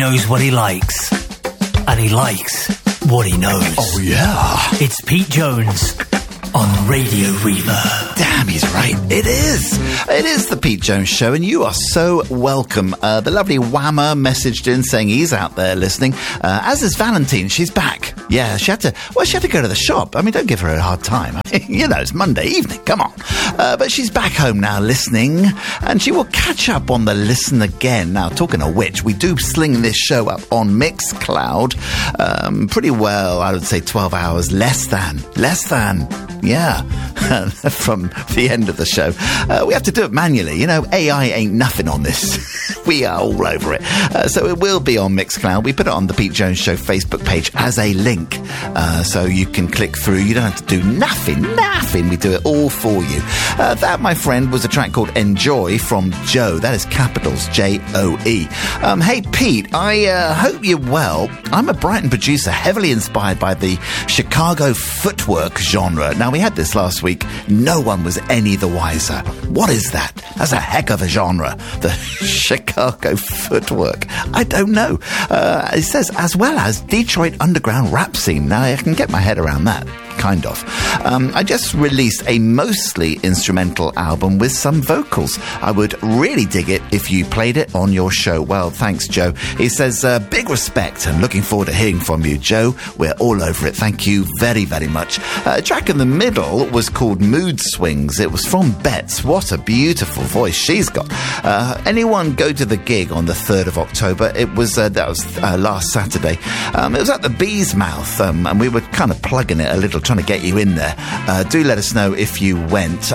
knows what he likes. And he likes what he knows. Oh, yeah. It's Pete Jones on Radio Reverb. Damn, he's right. It is. It is the Pete Jones Show, and you are so welcome. The lovely Whammer messaged in saying he's out there listening. As is Valentine. She's back. Yeah, she had to go to the shop. I mean, don't give her a hard time. I mean, you know, it's Monday evening. Come on. But she's back home now listening, and she will catch up on the Listen Again. Now, talking of which, we do sling this show up on Mixcloud. Pretty well, I would say 12 hours less than. Yeah, from the end of the show. We have to do it manually. You know, AI ain't nothing on this. We are all over it. So it will be on Mixcloud. We put it on the Pete Jones Show Facebook page as a link. So you can click through. You don't have to do nothing. We do it all for you. That, my friend, was a track called Enjoy from Joe. That is capitals J-O-E. Hey, Pete, I hope you're well. I'm a Brighton producer heavily inspired by the Chicago footwork genre. Now, we had this last week. No one was any the wiser. What is that? That's a heck of a genre. The Chicago footwork. I don't know. It says, as well as Detroit underground rap scene. Now, I can get my head around that. Kind of. I just released a mostly instrumental album with some vocals. I would really dig it if you played it on your show. Well, thanks, Joe. He says, big respect and looking forward to hearing from you, Joe. We're all over it. Thank you very, very much. Track in the middle was called Mood Swings. It was from Betts. What a beautiful voice she's got. Anyone go to the gig on the 3rd of October? It was, that was last Saturday. It was at the Bee's Mouth, and we were kind of plugging it a little, trying to get you in there. Do let us know if you went.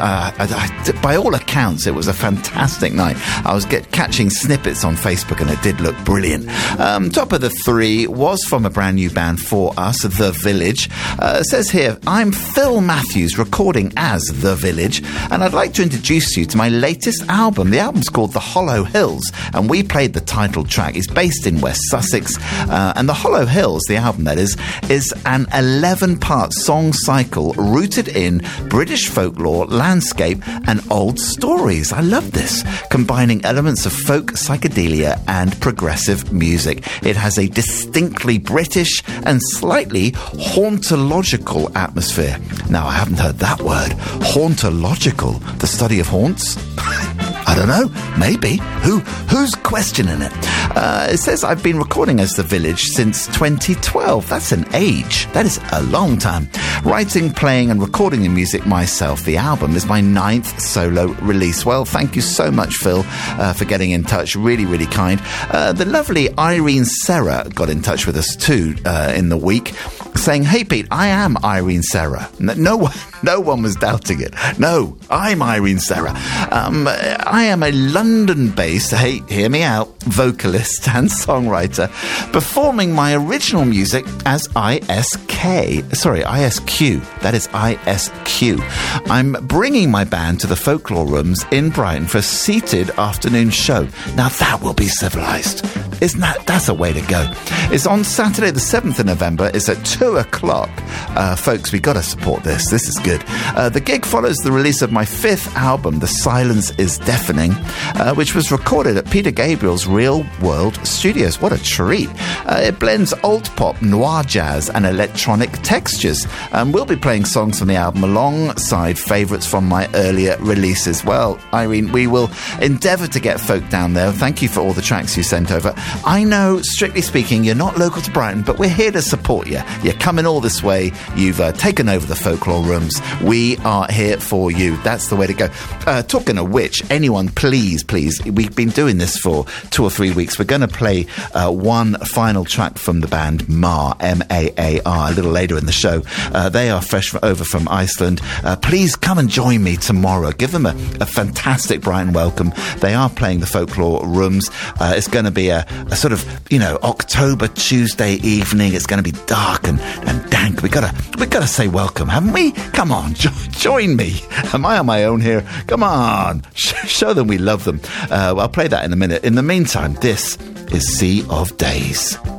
By all accounts, it was a fantastic night. I was catching snippets on Facebook, and it did look brilliant. Top of the three was from a brand new band for us, The Village. It says here, I'm Phil Matthews, recording as The Village, and I'd like to introduce you to my latest album. The album's called The Hollow Hills, and we played the title track. It's based in West Sussex, and The Hollow Hills, the album that is an 11-part song cycle rooted in British folklore, landscape, and old stories. I love this, combining elements of folk, psychedelia, and progressive music. It has a distinctly British and slightly hauntological atmosphere. Now, I haven't heard that word. Hauntological, the study of haunts? I don't know. Maybe. Who's questioning it? It says I've been recording as The Village since 2012. That's an age. That is a long time. Writing, playing, and recording the music myself. The album is my 9th solo release. Well, thank you so much, Phil, for getting in touch. Really, really kind. The lovely Irene Serra got in touch with us too in the week, saying, "Hey, Pete, I am Irene Serra." No one was doubting it. No, I'm Irene Serra. I am a London-based, hey, hear me out, vocalist and songwriter, performing my original music as ISQ. That is ISQ. I'm bringing my band to the Folklore Rooms in Brighton for a seated afternoon show. Now that will be civilised. Isn't that? That's a way to go. It's on Saturday the 7th of November. It's at 2 o'clock. Folks, we got to support this. This is good. The gig follows the release of my 5th album, The Silence is Deafening, which was recorded at Peter Gabriel's Real World Studios. What a treat. It blends alt pop, noir jazz, and electronic textures. We'll be playing songs from the album alongside favourites from my earlier releases. Well, Irene, we will endeavour to get folk down there. Thank you for all the tracks you sent over. I know, strictly speaking, you're not local to Brighton, but we're here to support you. You're coming all this way. You've taken over the Folklore Rooms. We are here for you. That's the way to go. Talking of which, anyone, please, we've been doing this for 2 or 3 weeks. We're going to play one final track from the band Mar, M-A-A-R, a little later in the show. They are fresh over from Iceland. Please come and join me tomorrow. Give them a fantastic Brighton welcome. They are playing the Folklore Rooms. It's going to be a sort of, October Tuesday evening. It's going to be dark and dank. We gotta say welcome, haven't we? Come on, join me. Am I on my own here? Come on, show them we love them. I'll play that in a minute. In the meantime, this is Sea of Days.